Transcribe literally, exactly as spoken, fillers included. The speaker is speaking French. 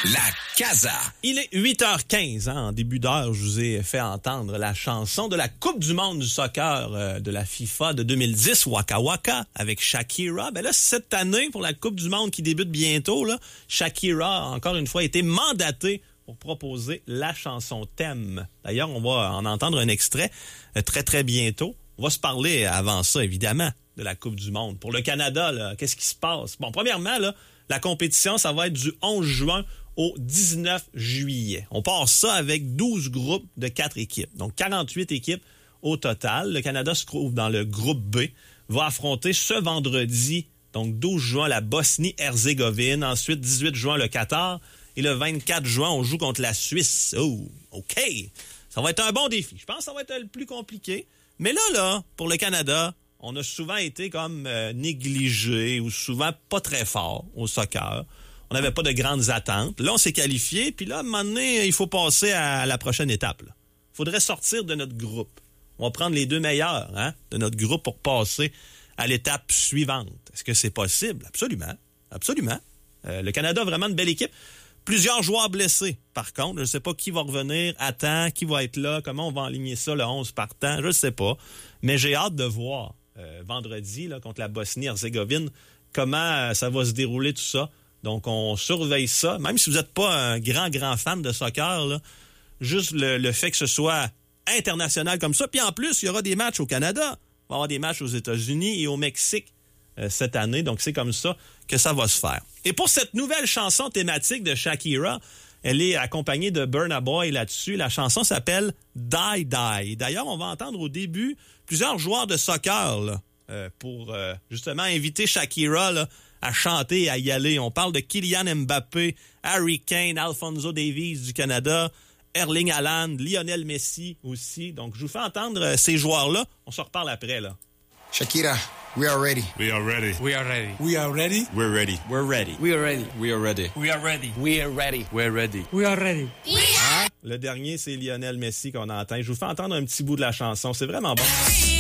La Casa. Il est huit heures quinze. Hein, en début d'heure, je vous ai fait entendre la chanson de la Coupe du monde du soccer euh, de la FIFA de deux mille dix, Waka Waka, avec Shakira. Ben là, cette année, pour la Coupe du monde qui débute bientôt, là, Shakira a encore une fois été mandatée pour proposer la chanson thème. D'ailleurs, on va en entendre un extrait euh, très, très bientôt. On va se parler avant ça, évidemment, de la Coupe du monde. Pour le Canada, là, qu'est-ce qui se passe? Bon, premièrement, là, la compétition, ça va être du onze juin au dix-neuf juillet. On part ça avec douze groupes de quatre équipes. Donc, quarante-huit équipes au total. Le Canada se trouve dans le groupe B. Va affronter ce vendredi, donc douze juin, la Bosnie-Herzégovine. Ensuite, dix-huit juin, le Qatar. Et le vingt-quatre juin, on joue contre la Suisse. Oh, OK. Ça va être un bon défi. Je pense que ça va être le plus compliqué. Mais là, là, pour le Canada, on a souvent été comme euh, négligé ou souvent pas très fort au soccer. On n'avait pas de grandes attentes. Là, on s'est qualifié, puis là, à un moment donné, il faut passer à la prochaine étape. Il faudrait sortir de notre groupe. On va prendre les deux meilleurs hein, de notre groupe pour passer à l'étape suivante. Est-ce que c'est possible? Absolument. Absolument. Euh, le Canada a vraiment une belle équipe. Plusieurs joueurs blessés, par contre. Je ne sais pas qui va revenir à temps, qui va être là, comment on va aligner ça, le onze partant, je ne sais pas. Mais j'ai hâte de voir euh, vendredi là, contre la Bosnie-Herzégovine comment euh, ça va se dérouler tout ça. Donc, on surveille ça. Même si vous n'êtes pas un grand, grand fan de soccer, là, juste le, le fait que ce soit international comme ça. Puis en plus, il y aura des matchs au Canada. Il va y avoir des matchs aux États-Unis et au Mexique euh, cette année. Donc, c'est comme ça que ça va se faire. Et pour cette nouvelle chanson thématique de Shakira, elle est accompagnée de Burna Boy là-dessus. La chanson s'appelle « Die Die ». D'ailleurs, on va entendre au début plusieurs joueurs de soccer là, euh, pour euh, justement inviter Shakira là, à chanter et à y aller. On parle de Kylian Mbappé, Harry Kane, Alphonso Davies du Canada, Erling Haaland, Lionel Messi aussi. Donc, je vous fais entendre euh, ces joueurs-là. On se reparle après, là. Shakira, we are ready. We are ready. We are ready. We are ready. We're ready. We're ready. We are ready. We are ready. We are ready. We are ready. We're ready. We are ready. Hein? Le dernier, c'est Lionel Messi qu'on entend. Je vous fais entendre un petit bout de la chanson. C'est vraiment bon.